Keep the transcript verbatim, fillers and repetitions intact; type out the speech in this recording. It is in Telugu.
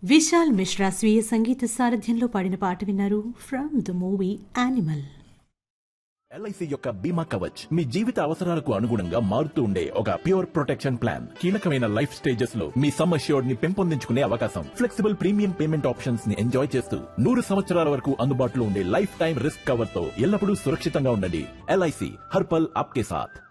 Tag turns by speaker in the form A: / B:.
A: విశాల్ మిశ్రా స్వీయ సంగీత సారథ్యంలో పాడిన పాట విన్నారు from the movie animal.
B: LIC యొక్క బీమా కవచ్ మీ జీవిత అవసరాలకు అనుగుణంగా మారుతూ ఉండే ఒక ప్యూర్ ప్రొటెక్షన్ ప్లాన్. కీలకమైన లైఫ్ స్టేజెస్ లో మీ సమ్ అష్యూర్డ్ ని పెంపొందించుకునే అవకాశం, ఫ్లెక్సిబుల్ ప్రీమియం పేమెంట్ ఆప్షన్స్ ని ఎంజాయ్ చేస్తూ నూరు సంవత్సరాల వరకు అందుబాటులో ఉండే లైఫ్ టైం రిస్క్ కవర్ తో ఎల్లప్పుడూ సురక్షితంగా ఉండండి. ఎల్ఐసి హర్పల్ ఆప్కే సాథ్.